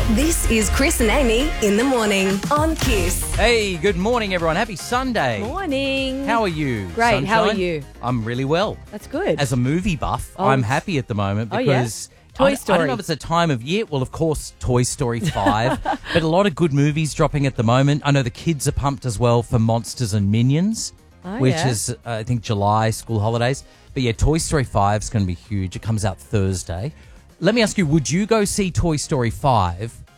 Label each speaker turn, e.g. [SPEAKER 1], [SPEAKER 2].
[SPEAKER 1] This is Chris and Amy in the morning on Kiss.
[SPEAKER 2] Hey, good morning, everyone. Happy Sunday.
[SPEAKER 3] Morning.
[SPEAKER 2] How are you?
[SPEAKER 3] Great.
[SPEAKER 2] Sunshine?
[SPEAKER 3] How are you?
[SPEAKER 2] I'm really well.
[SPEAKER 3] That's good.
[SPEAKER 2] As a movie buff, I'm happy at the moment
[SPEAKER 3] Oh, yeah?
[SPEAKER 2] because
[SPEAKER 3] Toy
[SPEAKER 2] I don't
[SPEAKER 3] Story.
[SPEAKER 2] know if it's a time of year. Well, of course, Toy Story 5, but a lot of good movies dropping at the moment. I know the kids are pumped as well for Monsters and Minions, which
[SPEAKER 3] yeah.
[SPEAKER 2] is, I think, July, school holidays. But yeah, Toy Story 5 is going to be huge. It comes out Thursday. Let me ask you, would you go see Toy Story 5